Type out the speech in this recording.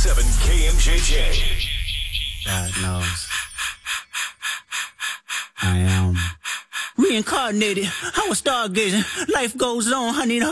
101.7 KMJJ. God knows. I am reincarnated. I was stargazing. Life goes on. I need a